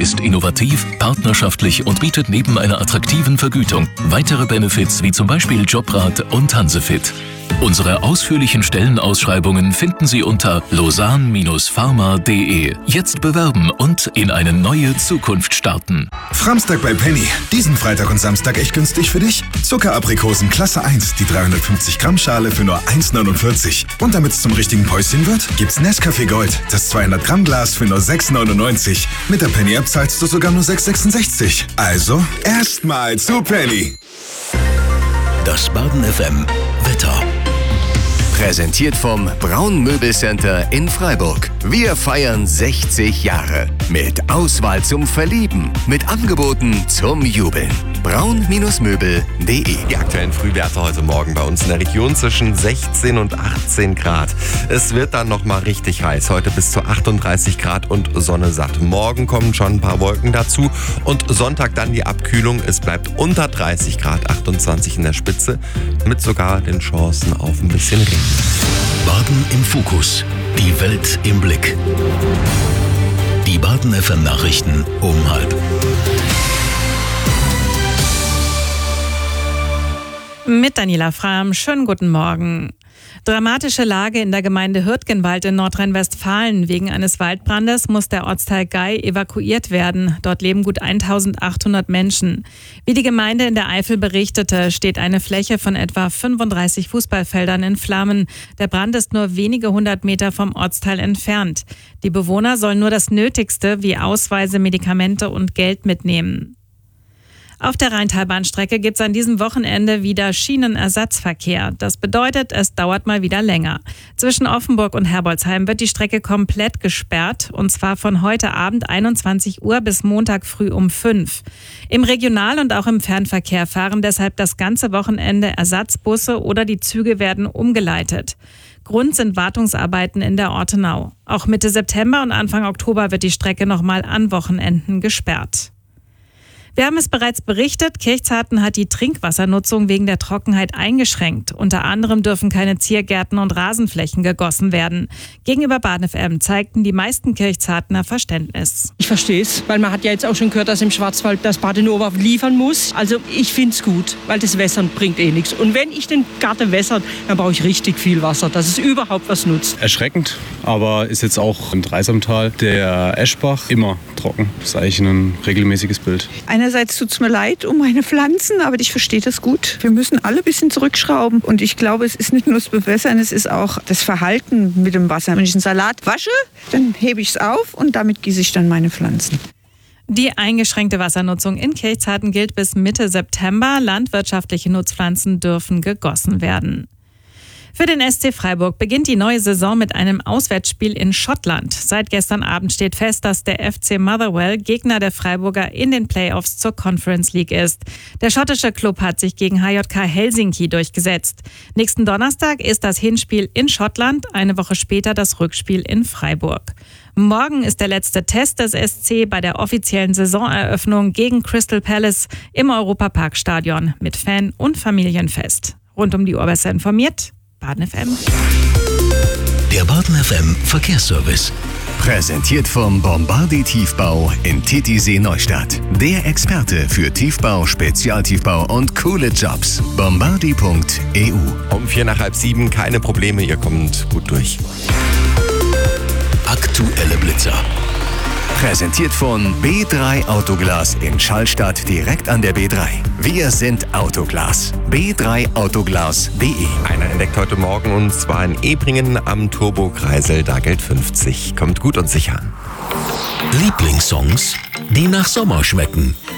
ist innovativ, partnerschaftlich und bietet neben einer attraktiven Vergütung weitere Benefits wie zum Beispiel Jobrat und Hansefit. Unsere ausführlichen Stellenausschreibungen finden Sie unter lausanne-pharma.de. Jetzt bewerben und in eine neue Zukunft starten. Framstag bei Penny. Diesen Freitag und Samstag echt günstig für dich? Zuckeraprikosen Klasse 1, die 350 Gramm Schale für nur 1,49. Und damit es zum richtigen Päuschen wird, gibt's Nescafé Gold, das 200 Gramm Glas für nur 6,99. Mit der Penny App zahlst du sogar nur 6,66. Also erstmal zu Penny. Das Baden FM Wetter. Präsentiert vom Braun Möbelcenter in Freiburg. Wir feiern 60 Jahre. Mit Auswahl zum Verlieben. Mit Angeboten zum Jubeln. braun-möbel.de. Die aktuellen Frühwerte heute Morgen bei uns in der Region zwischen 16 und 18 Grad. Es wird dann nochmal richtig heiß. Heute bis zu 38 Grad und Sonne satt. Morgen kommen schon ein paar Wolken dazu. Und Sonntag dann die Abkühlung. Es bleibt unter 30 Grad, 28 in der Spitze. Mit sogar den Chancen auf ein bisschen Regen. Baden im Fokus. Die Welt im Blick. Die Baden FM Nachrichten um 12:30. Mit Daniela Frahm, schönen guten Morgen. Dramatische Lage in der Gemeinde Hürtgenwald in Nordrhein-Westfalen. Wegen eines Waldbrandes muss der Ortsteil Gei evakuiert werden. Dort leben gut 1800 Menschen. Wie die Gemeinde in der Eifel berichtete, steht eine Fläche von etwa 35 Fußballfeldern in Flammen. Der Brand ist nur wenige 100 Meter vom Ortsteil entfernt. Die Bewohner sollen nur das Nötigste wie Ausweise, Medikamente und Geld mitnehmen. Auf der Rheintalbahnstrecke gibt es an diesem Wochenende wieder Schienenersatzverkehr. Das bedeutet, es dauert mal wieder länger. Zwischen Offenburg und Herbolzheim wird die Strecke komplett gesperrt, und zwar von heute Abend 21 Uhr bis Montag früh um 5. Im Regional- und auch im Fernverkehr fahren deshalb das ganze Wochenende Ersatzbusse oder die Züge werden umgeleitet. Grund sind Wartungsarbeiten in der Ortenau. Auch Mitte September und Anfang Oktober wird die Strecke nochmal an Wochenenden gesperrt. Wir haben es bereits berichtet, Kirchzarten hat die Trinkwassernutzung wegen der Trockenheit eingeschränkt. Unter anderem dürfen keine Ziergärten und Rasenflächen gegossen werden. Gegenüber Baden FM zeigten die meisten Kirchzartener Verständnis. Ich verstehe es, weil man hat ja jetzt auch schon gehört, dass im Schwarzwald das Bad in Oberhof liefern muss. Also ich finde es gut, weil das Wässern bringt eh nichts. Und wenn ich den Garten wässere, dann brauche ich richtig viel Wasser, dass es überhaupt was nutzt. Erschreckend, aber ist jetzt auch im Dreisamtal der Eschbach immer trocken. Das ist eigentlich ein regelmäßiges Bild. Einerseits tut es mir leid um meine Pflanzen, aber ich verstehe das gut. Wir müssen alle ein bisschen zurückschrauben. Und ich glaube, es ist nicht nur das Bewässern, es ist auch das Verhalten mit dem Wasser. Wenn ich einen Salat wasche, dann hebe ich es auf und damit gieße ich dann meine Pflanzen. Die eingeschränkte Wassernutzung in Kirchzarten gilt bis Mitte September. Landwirtschaftliche Nutzpflanzen dürfen gegossen werden. Für den SC Freiburg beginnt die neue Saison mit einem Auswärtsspiel in Schottland. Seit gestern Abend steht fest, dass der FC Motherwell Gegner der Freiburger in den Playoffs zur Conference League ist. Der schottische Club hat sich gegen HJK Helsinki durchgesetzt. Nächsten Donnerstag ist das Hinspiel in Schottland, eine Woche später das Rückspiel in Freiburg. Morgen ist der letzte Test des SC bei der offiziellen Saisoneröffnung gegen Crystal Palace im Europaparkstadion mit Fan- und Familienfest. Rund um die Uhr besser informiert, Baden FM. Der Baden FM Verkehrsservice. Präsentiert vom Bombardi Tiefbau in Titisee Neustadt. Der Experte für Tiefbau, Spezialtiefbau und coole Jobs. Bombardi.eu. Um 6:45, keine Probleme, ihr kommt gut durch. Aktuelle Blitzer. Präsentiert von B3 Autoglas in Schallstadt direkt an der B3. Wir sind Autoglas. B3autoglas.de. Einer entdeckt heute Morgen, und zwar in Ebringen am Turbokreisel. Da gilt 50. Kommt gut und sicher an. Lieblingssongs, die nach Sommer schmecken.